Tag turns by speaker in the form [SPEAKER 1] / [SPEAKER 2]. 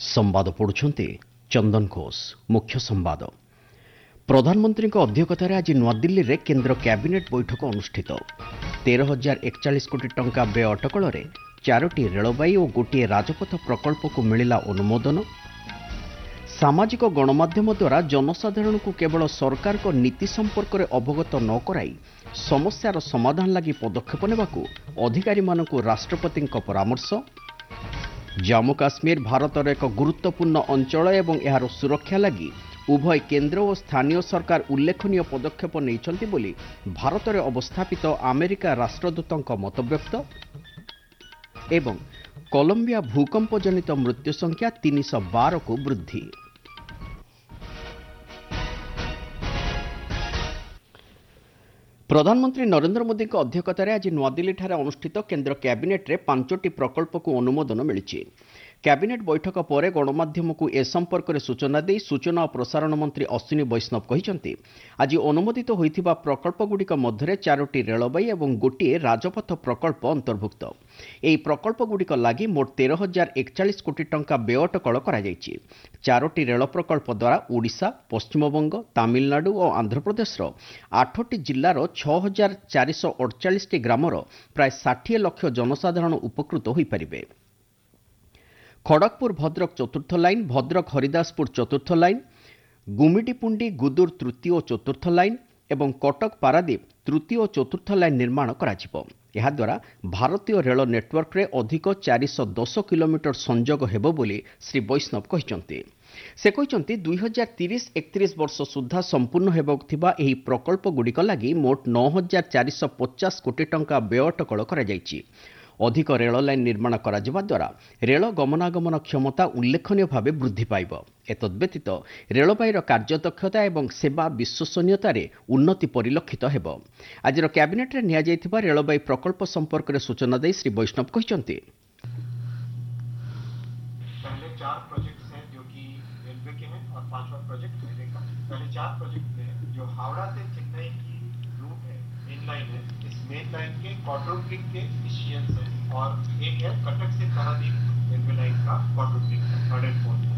[SPEAKER 1] संवाद पढ़ुछंती चंदन घोष। मुख्य संवाद। प्रधानमंत्री अध्यक्षतार आज नुआदिल्ली रे केंद्र कैबिनेट बैठक अनुष्ठित। 13,041 कोटी टंका व्यय अटकल 4टी रेलबाई और गोटे राजपथ प्रकल्प को मिला अनुमोदन। सामाजिक गणमाध्यम द्वारा जनसाधारण को केवल सरकार को नीति संपर्क में अवगत न कराई समस्यार समाधान लगी पदक्षेप नेबाकू अधिकारी मानकू राष्ट्रपति परामर्श। जम्मू काश्मीर भारतर एक गुरुत्वपूर्ण अंचल एवं यार सुरक्षा लगी उभय केंद्र और स्थानीय सरकार उल्लेखनीय पदक्षेप नहीं बोली भारत में अवस्थापित अमेरिका राष्ट्रदूत मतव्यक्त। एवं कोलंबिया भूकंप जनित मृत्यु संख्या 312 को वृद्धि। प्रधानमंत्री नरेंद्र मोदी अध्यक्षतार आज नुआदिल्ली अनुष्ठित केंद्र कैबिनेट रे 5टी प्रकल्प को अनुमोदन मिली। कैबिनेट बैठक पर गणमाध्यम को ए संपर्क में सूचना दे सूचना और प्रसारण मंत्री अश्विनी वैष्णव कहते आज अनुमोदित होइथिबा प्रकल्पगुड़िक मध्य 4टी रेलबाई और गोटे राजपथ प्रकल्प अंतर्भुक्त। एही प्रकल्पगुड़िक लागि मोट 13,041 कोटी टंका व्यय अटकल करा जायछि। 4टी रेल प्रकल्प द्वारा ओडिशा, पश्चिमबंग, तमिलनाडु और आंध्र प्रदेश 8टी जिल्लार 6,448 ग्रामर प्राय 60 लाख जनसाधारण उपकृत होई परिबे। खड़गपुर भद्रक चतुर्थ लाइन, भद्रक हरिदासपुर चतुर्थ लाइन, गुमिडीपुंडी गुदुर तृतीय और चतुर्थ लाइन एवं कटक पारादीप तृतीय और चतुर्थ लाइन निर्माण कराजिबो। ଏହା द्वारा भारतीय रेल नेटवर्क रे अधिक 410 किलोमीटर संजोग हेबो बोली श्री वैष्णव कहते। से कहते 2030-31 वर्ष सुधा संपूर्ण हेबाक थिबा एही प्रकल्प गुड़िक लागि मोट 9,450 कोटी टंका व्यय अटकल करा जायछि। अधिक रेल लाइन निर्माण करा जिबा द्वारा रेल गमनागमन क्षमता उल्लेखनीय भाव वृद्धि पाइब। एतद्व्यतीत रेलबाईर कार्यदक्षता एवं सेवा विश्वसनीयतार उन्नति परिलक्षित हेब। आज कैबिनेट रे निया जायथिबा रेलबाई प्रकल्प संपर्क में सूचना दे श्री वैष्णव कहते
[SPEAKER 2] पहले 4 प्रोजेक्ट्स हैं जो कि रेलवे के हैं और 5वां प्रोजेक्ट रेलवे का। पहले 4 प्रोजेक्ट में जो हावड़ा से चेन्नई की रूट है, मेन लाइन है, इस मेन लाइन के क्वाड्रुप्लिक के इशियंस है और एक है कटक से पारादीप रेलवे लाइन का क्वाड्रुप्लिक 3rd and 4th।